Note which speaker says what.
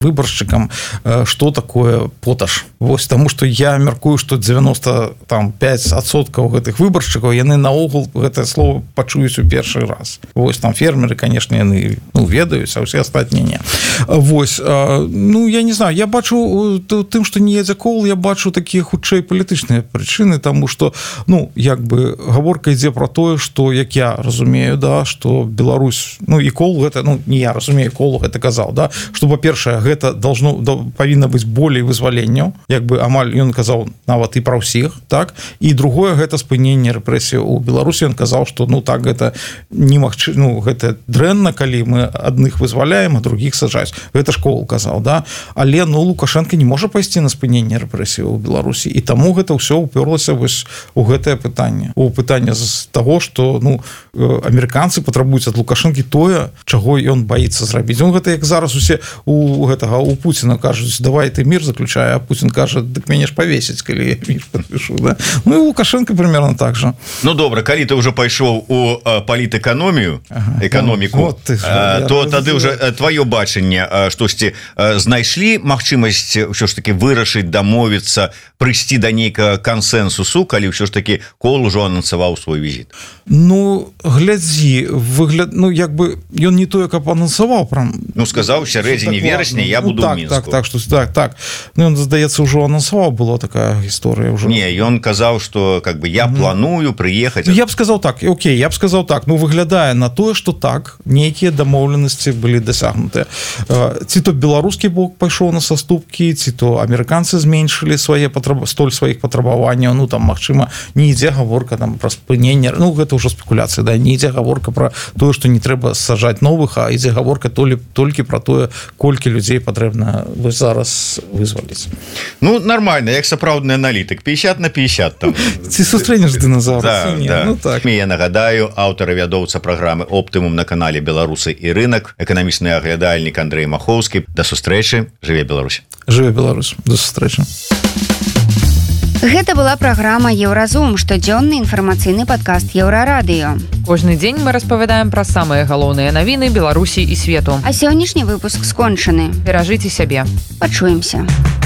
Speaker 1: выбаршчыкам, што такое поташ. Вось, таму што я мяркую, што 95% гэтых выбаршчыкаў яны наогул гэтае слово пачуюць у першы раз. Вось, там фермеры, конечно, яны ведаюць, а ўсе астатнія не. Вось, я не знаю, я бачу тым, што не едзе кол, я бачу такія хутчэй палітычныя прычыны, таму што, як бы гаворка ідзе пра тое, што, як я разумею, да, што Беларусь, і кол гэта, не я разумею, кол гэта казаў, да, што, па-першае, гэта павінна быць болей вызваленняў, як бы амаль ён казаў нават і пра ўсіх, так, і другое гэта спыненне рэпрэсій у Беларусі, ён казаў, што так гэта немагчыма, гэта дрэнна, калі мы адных вызваляем, а другіх сажаць. Гэта школ казаў, да, але Лукашенко не можа пайсці на спыненне рэпрэсій у Беларусі, і таму гэта ўсё упёрлася вось у гэтае пытанне. У пытанне з таго, што амерыканцы патрабуюць ад Лукашэнкі тое, чаго ён баіцца зрабіць. Гэта як зараз усе у Пуціна кажуць, давай ты мір заключай, а Пуцін кажа, дык мяне ж павесіць, калі я мір падпішу, да? І Лукашенко примерно так же.
Speaker 2: Добра, калі ты ўжо пайшоў у палітэканомію, эканоміку, то тады ўжо твоё бачанне штосьці знайшлі магчымасць ўсё ж таки вырашыць, дамовіцца, прыйсці да нейкага кансэнсусу, калі ўсё ж таки Кол ужо анансаваў свой візіт?
Speaker 1: Глядзі, як бы ён не тое, каб анансаваў прям.
Speaker 2: Сказаў, сярэдзіне верасня я буду ў Мінску.
Speaker 1: Так. Ён, здаецца, ўжо анансаваў, была такая гісторыя ўжо.
Speaker 2: Не, ён казаў, што как бы я планую прыехаць.
Speaker 1: Я б сказаў так, выглядае на тое, што так, нейкія дамоўленасці былі дасягнутыя. Ці то беларускі бок пайшоў на саступкі, ці то амерыканцы зменшылі столь сваіх патрабаванняў, магчыма, не ідзе гаворка там пра спыненне, гэта ўжо спекуляцыя, да, не ідзе гаворка пра тое, што не трэба сажаць новых, а ідзе гаворка толькі пра тое, колькі людзей патрэбна зараз вызваліць.
Speaker 2: Нормально, як сапраўдны аналітык, 50 на 50 там.
Speaker 1: Ці сустрэнеш дыназаўра?
Speaker 2: Да. Я нагадаю, аўтар і вядоўца праграмы «Оптымум» на канале «Беларусы і рынак», эканамічны аглядальнік Андрэй Махоўскі. Да сустрэчы. Жыве Беларусь.
Speaker 1: Жыве Беларусь. До сустрэчы.
Speaker 3: Гэта была праграма «Еўразум», штодзённы інфармацыйны падкаст Еўрарадыё.
Speaker 4: Кожны дзень мы распавядаем пра самыя галоўныя навіны Беларусі і свету.
Speaker 3: А сённяшні выпуск скончаны.
Speaker 4: Беражыце сябе.
Speaker 3: Пачуемся.